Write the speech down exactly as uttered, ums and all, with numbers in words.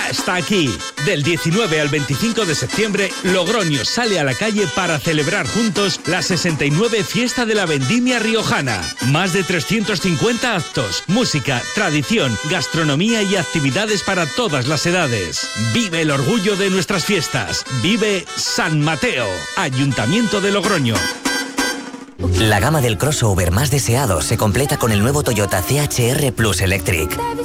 ya está aquí. Del diecinueve al veinticinco de septiembre, Logroño sale a la calle para celebrar juntos la sesenta y nueve Fiesta de la Vendimia Riojana. Más de trescientos cincuenta actos, música, tradición, gastronomía y actividades para todas las edades. Vive el orgullo de nuestras fiestas. Vive San Mateo, Ayuntamiento de Logroño. La gama del crossover más deseado se completa con el nuevo Toyota C H R Plus Electric.